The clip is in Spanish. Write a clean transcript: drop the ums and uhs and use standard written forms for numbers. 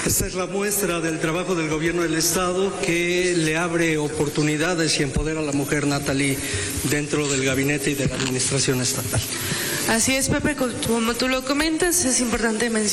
Esta es la muestra del trabajo del gobierno del Estado que le abre oportunidades y empodera a la mujer, Natalie, dentro del gabinete y de la administración estatal. Así es, Pepe, como tú lo comentas, es importante mencionar